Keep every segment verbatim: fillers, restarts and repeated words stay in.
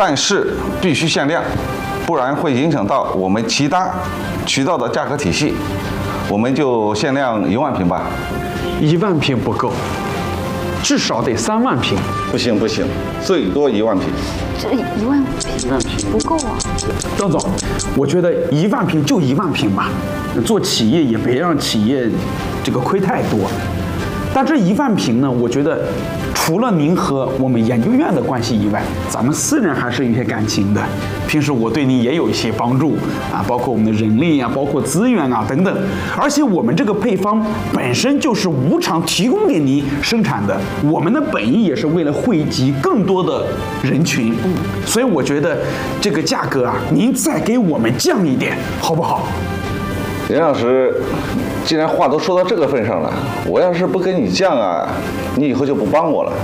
但是必须限量，不然会影响到我们其他渠道的价格体系。我们就限量一万瓶吧。 一万瓶不够，至少得三万瓶。 不行不行，最多一万瓶。 这一万瓶，一万瓶不够啊。 张总，我觉得一万瓶就一万瓶吧，做企业也别让企业这个亏太多。但这一万瓶呢，我觉得除了您和我们研究院的关系以外，咱们私人还是有些感情的。平时我对您也有一些帮助啊，包括我们的人力啊，包括资源啊等等。而且我们这个配方本身就是无偿提供给您生产的，我们的本意也是为了惠及更多的人群。嗯，所以我觉得这个价格啊，您再给我们降一点，好不好？ 林老师，既然话都说到这个份上了，我要是不跟你降啊，你以后就不帮我了。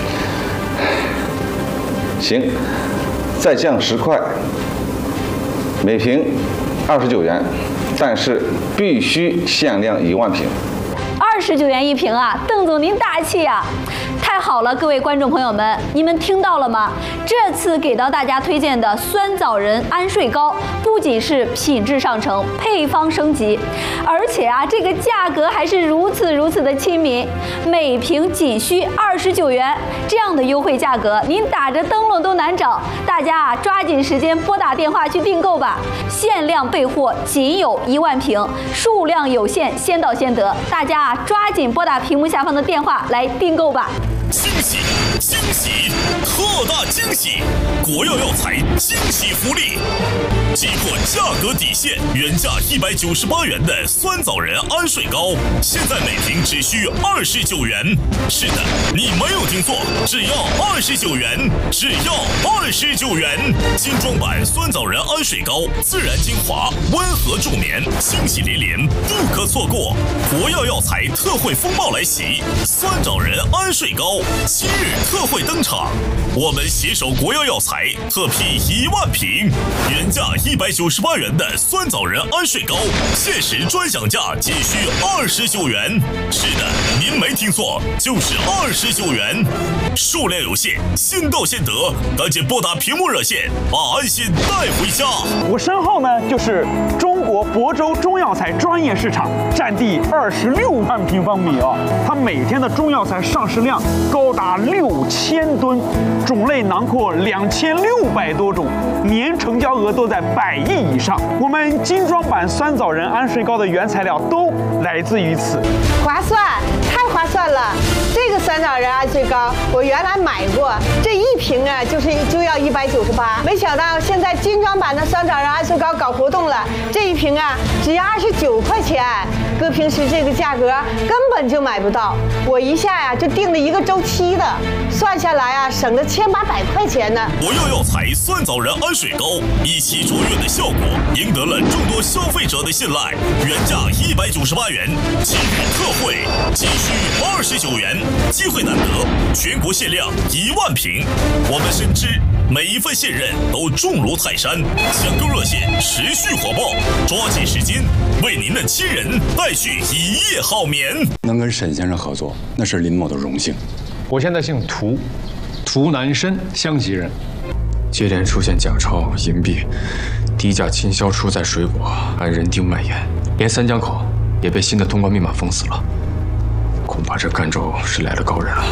行，再降十块，每瓶二十九元，但是必须限量一万瓶。 二十九元一瓶啊，邓总您大气啊！太好了，各位观众朋友们，你们听到了吗？这次给到大家推荐的酸枣仁安睡膏，不仅是品质上乘，配方升级，而且啊，这个价格还是如此如此的亲民，每瓶仅需二十九元，这样的优惠价格，您打着灯笼都难找。大家啊，抓紧时间拨打电话去订购吧，限量备货，仅有一万瓶，数量有限，先到先得。大家啊，抓紧拨打屏幕下方的电话来订购吧。 惊喜惊喜，特大惊喜！国药药材惊喜福利，击破价格底线，原价一百九十八元的酸枣仁安睡膏，现在每瓶只需二十九元。是的，你没有听错，只要二十九元，只要二十九元。精装版酸枣仁安睡膏，自然精华，温和助眠，惊喜连连，不可错过！国药药材特惠风暴来袭，酸枣仁安睡膏七日特惠登场，我们携手国药药材特批一万瓶，原价一百九十八元的酸枣仁安睡膏，限时专享价仅需二十九元。是的，您没听错，就是二十九元，数量有限，先到先得，赶紧拨打屏幕热线，把安心带回家。 我身后呢就是中国亳州中药材专业市场，占地二十六万平方米啊，它每天的中药材上市量高达六千吨，种类囊括两千六百多种，年成交额都在百亿以上。我们精装版酸枣仁安睡膏的原材料都来自于此， 划算，太划算了！这个酸枣仁安睡膏我原来买过，这一瓶啊就是就要一百九十八，没想到现在精装版的酸枣仁安睡膏搞活动了，这一瓶啊只要二十九块钱，搁平时这个价格根本就买不到。我一下呀、啊、就订了一个周期的，算下来啊省了千八百块钱呢。 国药药材酸枣仁安睡膏一起卓越的效果，赢得了众多消费者的信赖。原价一百九十八元，今日特惠仅需二十九元，机会难得，全国限量一万瓶。我们深知每一份信任都重如泰山，抢购热线持续火爆，抓紧时间为您的亲人带去一夜好眠。 能跟沈先生合作，那是林某的荣幸。 我现在姓涂，涂南申，湘西人。 接连出现假钞、银币，低价倾销蔬菜水果，按人丁卖盐，连三江口也被新的通关密码封死了。恐怕这赣州是来了高人了。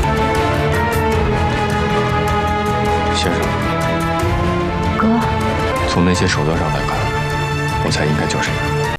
先生， 哥， 从那些手段上来看，我猜应该就是你。